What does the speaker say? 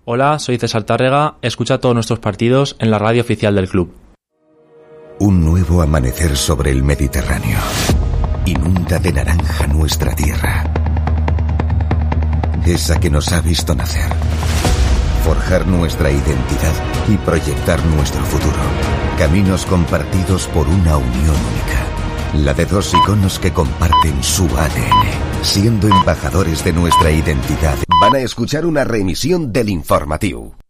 Hola, soy César Tárrega, escucha todos nuestros partidos en la radio oficial del club. Un nuevo amanecer sobre el Mediterráneo inunda de naranja nuestra tierra, esa que nos ha visto nacer, forjar nuestra identidad y proyectar nuestro futuro. Caminos compartidos por una unión única, la de dos iconos que comparten su ADN, siendo embajadores de nuestra identidad. Van a escuchar una reemisión del informativo.